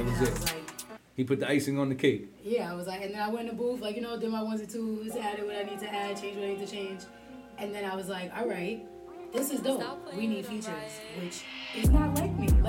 And was then I it. was like, He put the icing on the cake. yeah, I was like, and then I went in the booth, like, did my ones and twos, added what I need to add, change what I need to change. And then I was like, all right, this is dope. We need features, which is not like me.